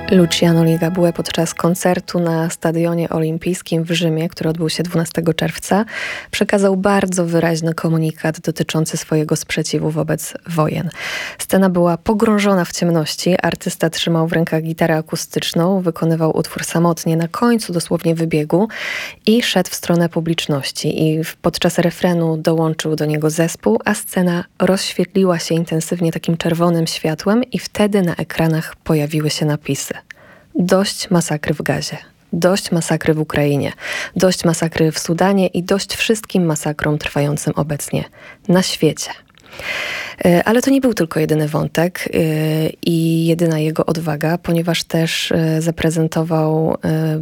Luciano Ligabue podczas koncertu na Stadionie Olimpijskim w Rzymie, który odbył się 12 czerwca, przekazał bardzo wyraźny komunikat dotyczący swojego sprzeciwu wobec wojen. Scena była pogrążona w ciemności, artysta trzymał w rękach gitarę akustyczną, wykonywał utwór samotnie na końcu dosłownie wybiegu i szedł w stronę publiczności. I podczas refrenu dołączył do niego zespół, a scena rozświetliła się intensywnie takim czerwonym światłem i wtedy na ekranach pojawiły się napisy: dość masakry w Gazie, dość masakry w Ukrainie, dość masakry w Sudanie i dość wszystkim masakrom trwającym obecnie na świecie. Ale to nie był tylko jedyny wątek i jedyna jego odwaga, ponieważ też zaprezentował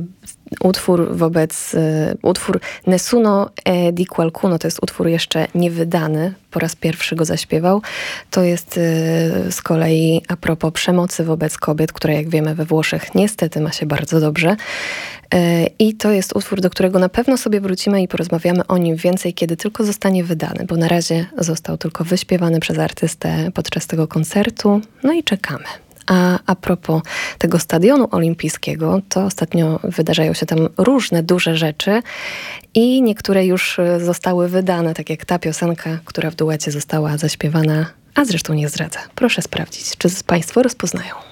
utwór Nessuno di Qualcuno, to jest utwór jeszcze niewydany, po raz pierwszy go zaśpiewał. To jest z kolei a propos przemocy wobec kobiet, która, jak wiemy, we Włoszech niestety ma się bardzo dobrze. I to jest utwór, do którego na pewno sobie wrócimy i porozmawiamy o nim więcej, kiedy tylko zostanie wydany, bo na razie został tylko wyśpiewany przez artystę podczas tego koncertu. No i czekamy. A propos tego stadionu olimpijskiego, to ostatnio wydarzają się tam różne duże rzeczy i niektóre już zostały wydane, tak jak ta piosenka, która w duecie została zaśpiewana, a zresztą nie zdradzę. Proszę sprawdzić, czy Państwo rozpoznają.